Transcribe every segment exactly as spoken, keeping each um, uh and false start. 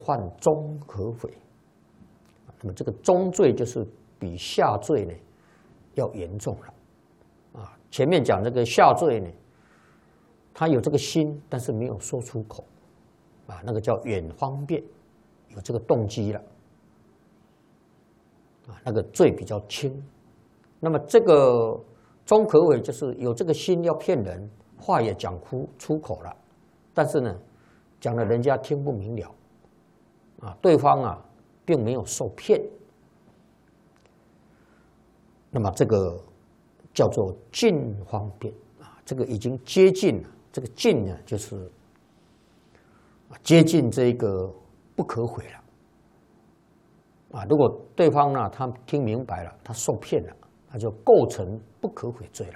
犯中可悔。那么这个中罪就是比下罪呢要严重了啊。前面讲这个下罪呢，他有这个心，但是没有说出口啊，那个叫远方便，有这个动机了啊，那个罪比较轻。那么这个中可悔就是有这个心要骗人，话也讲出出口了，但是呢，讲了人家听不明了啊，对方啊并没有受骗。那么这个叫做近方便啊，这个已经接近了。这个近呢，就是接近这个不可悔了啊。如果对方呢，他听明白了，他受骗了，那就构成不可悔罪了。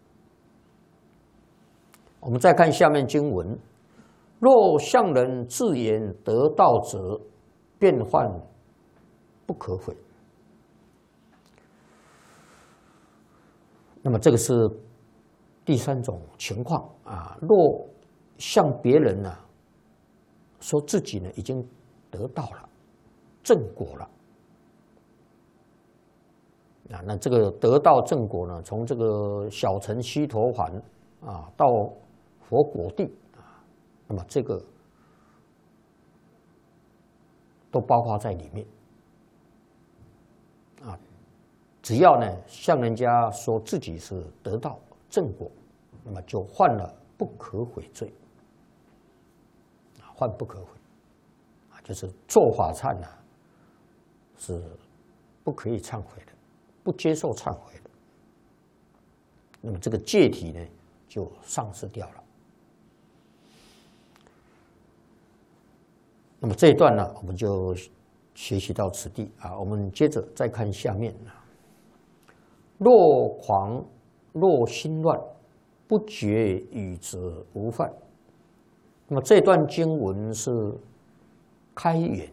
我们再看下面经文：若向人自言得道者，便犯不可悔。那么这个是第三种情况啊。若向别人呢、啊、说自己呢已经得到了正果了啊，那这个得到正果呢，从这个小乘须陀洹啊到佛果地啊，那么这个都包括在里面啊。只要呢向人家说自己是得到正果，那么就犯了不可悔罪啊，犯不可悔啊，就是做法忏呢是不可以忏悔的，不接受忏悔的。那么这个戒体呢就丧失掉了。那么这一段呢，我们就学习到此地啊。我们接着再看下面啊。若狂若心乱，不觉语则无犯。那么这段经文是开源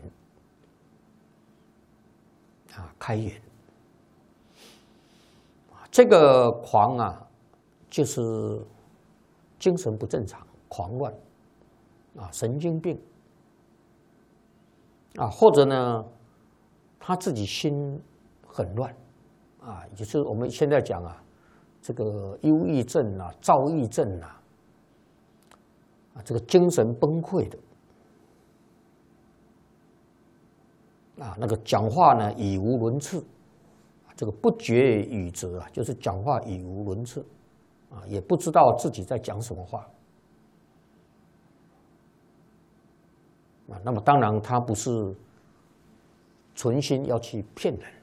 啊，开源。这个狂啊，就是精神不正常、狂乱啊，神经病啊，或者呢，他自己心很乱。啊，也就是我们现在讲啊，这个忧郁症啊、躁郁症啊，啊，这个精神崩溃的，啊，那个讲话呢语无伦次，这个不绝语则啊，就是讲话语无伦次，啊，也不知道自己在讲什么话，啊，那么当然他不是存心要去骗人。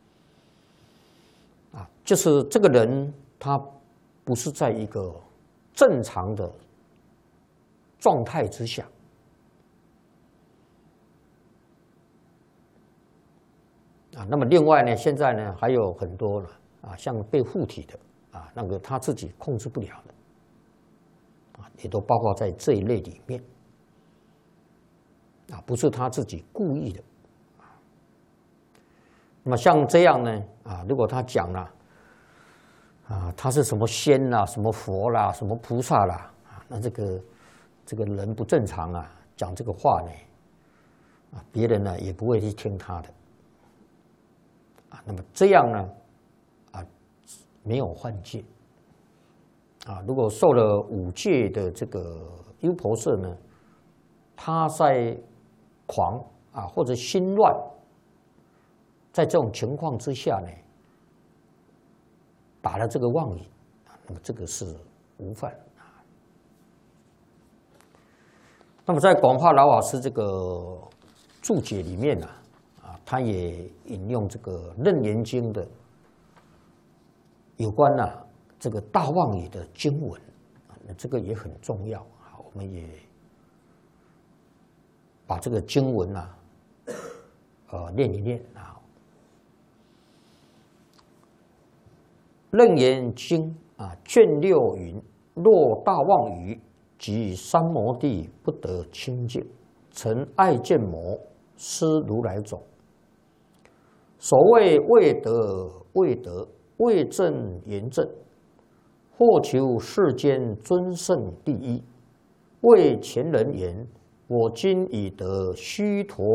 啊，就是这个人他不是在一个正常的状态之下啊。那么另外呢，现在呢还有很多了啊，像被附体的啊，那个他自己控制不了的啊，也都包括在这一类里面啊，不是他自己故意的。那么像这样呢，啊，如果他讲了，啊，他是什么仙啦、什么佛啦、什么菩萨啦，啊，那这个这个人不正常啊，讲这个话呢，啊，别人呢也不会去听他的，啊，那么这样呢，啊，没有犯戒，啊，如果受了五戒的这个优婆塞呢，他在狂啊或者心乱。在这种情况之下呢，打了这个妄语，那么这个是无犯啊。那么在广化老法师这个注解里面呢，啊，他也引用这个《楞严经》的有关呢这个大妄语的经文，那这个也很重要啊。我们也把这个经文呢，呃，念一念啊。楞严经啊，卷六云：若大妄语，即三摩地不得清净，曾爱见魔，失如来种。所谓未得未得，未正言正，或求世间尊胜第一，为前人言， 我今已得须陀